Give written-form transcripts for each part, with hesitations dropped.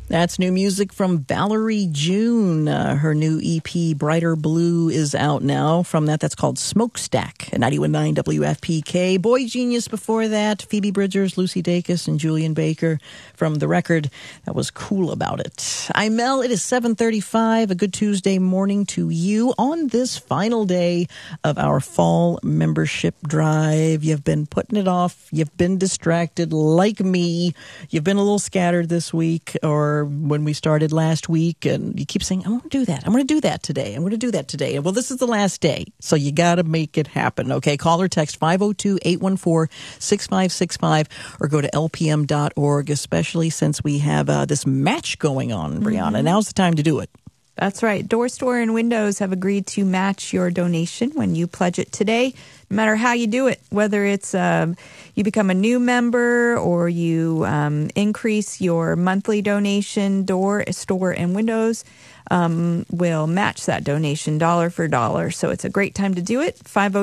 That's new music from Valerie June. Her new EP, Brighter Blue, is out now. From that's called Smokestack at 91.9 WFPK. Boy Genius before that, Phoebe Bridgers, Lucy Dacus, and Julian Baker from the record that was Cool About It. I'm Mel. It is 7:35. A good Tuesday morning to you on this final day of our fall membership drive. You've been putting it off. You've been distracted like me. You've been a little scattered this week, or when we started last week, and you keep saying, I want to do that. I'm going to do that today. I'm going to do that today. Well, this is the last day, so you got to make it happen. Okay, call or text 502-814-6565 or go to lpm.org, especially since we have this match going on, Brianna. Mm-hmm. Now's the time to do it. That's right. Door Store and Windows have agreed to match your donation when you pledge it today, no matter how you do it, whether it's you become a new member or you increase your monthly donation. Door Store and Windows will match that donation dollar for dollar. So it's a great time to do it.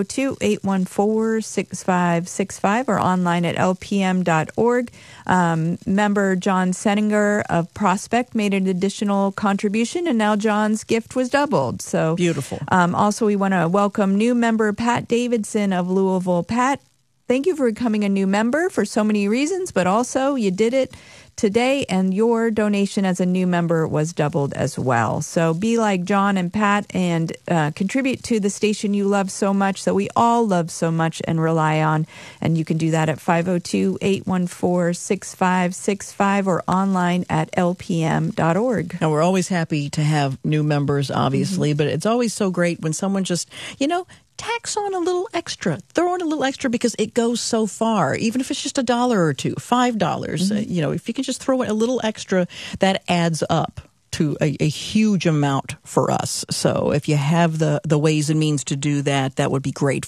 502-814-6565 or online at lpm.org. Member John Settinger of Prospect made an additional contribution, and now John's gift was doubled. So beautiful. Also, we want to welcome new member Pat Davidson of Louisville. Pat, thank you for becoming a new member for so many reasons, but also you did it today, and your donation as a new member was doubled as well. So be like John and Pat and contribute to the station you love so much, that we all love so much and rely on. And you can do that at 502-814-6565 or online at lpm.org. Now, we're always happy to have new members, obviously, but it's always so great when someone just, tax on a little extra, throw in a little extra, because it goes so far, even if it's just $1 or $2, $5, if you can just throw in a little extra, that adds up to a huge amount for us. So if you have the ways and means to do that, that would be great.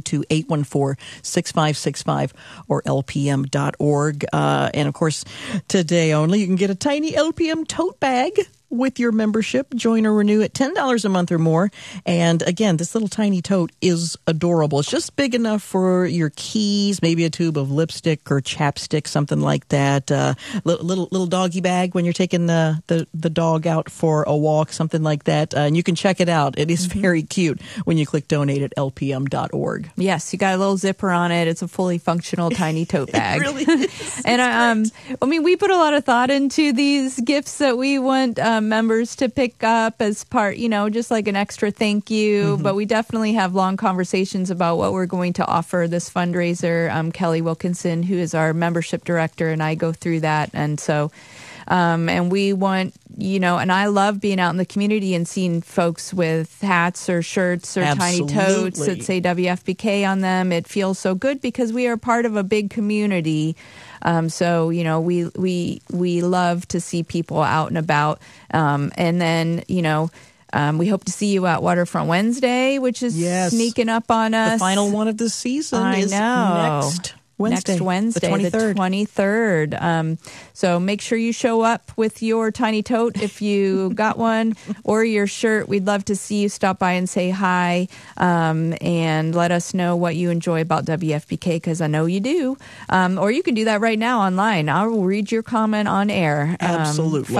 502-814-6565 or lpm.org. And of course, today only, you can get a tiny LPM tote bag with your membership. Join or renew at $10 a month or more. And again, this little tiny tote is adorable. It's just big enough for your keys, maybe a tube of lipstick or chapstick, something like that. Little doggy bag when you're taking the dog out for a walk, something like that. And you can check it out. It is very cute when you click donate at lpm.org. Yes, you got a little zipper on it. It's a fully functional tiny tote bag. It really is. And we put a lot of thought into these gifts that we want members to pick up as part, just like an extra thank you. But we definitely have long conversations about what we're going to offer this fundraiser. Kelly Wilkinson, who is our membership director, and I go through that. And so, and we want, and I love being out in the community and seeing folks with hats or shirts or tiny totes that say WFPK on them. It feels so good because we are part of a big community. So, we love to see people out and about. And then, we hope to see you at Waterfront Wednesday, which is sneaking up on us. The final one of the season is next Wednesday, the 23rd. So make sure you show up with your tiny tote if you got one, or your shirt. We'd love to see you stop by and say hi, and let us know what you enjoy about WFPK, because I know you do. Or you can do that right now online. I will read your comment on air. Absolutely.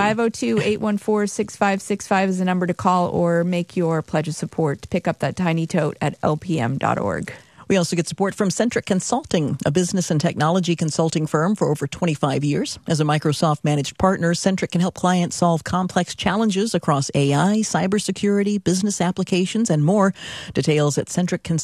502-814-6565 is the number to call, or make your pledge of support to pick up that tiny tote at lpm.org. We also get support from Centric Consulting, a business and technology consulting firm for over 25 years. As a Microsoft managed partner, Centric can help clients solve complex challenges across AI, cybersecurity, business applications, and more. Details at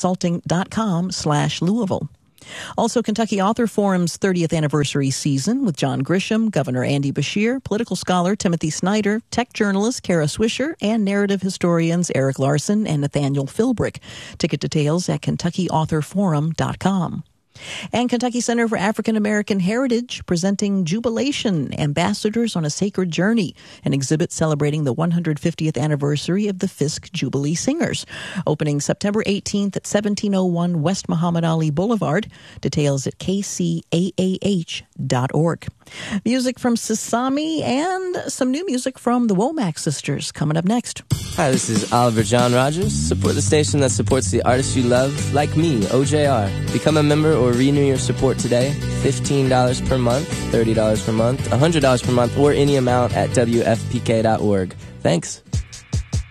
centricconsulting.com/Louisville. Also, Kentucky Author Forum's 30th anniversary season with John Grisham, Governor Andy Beshear, political scholar Timothy Snyder, tech journalist Kara Swisher, and narrative historians Eric Larson and Nathaniel Philbrick. Ticket details at KentuckyAuthorForum.com. And Kentucky Center for African American Heritage presenting Jubilation, Ambassadors on a Sacred Journey, an exhibit celebrating the 150th anniversary of the Fisk Jubilee Singers. Opening September 18th at 1701 West Muhammad Ali Boulevard. Details at kcaah.org. Music from Sasami and some new music from the Womack Sisters coming up next. Hi, this is Oliver John Rogers. Support the station that supports the artists you love, like me, OJR. Become a member or renew your support today. $15 per month, $30 per month, $100 per month, or any amount at WFPK.org. Thanks.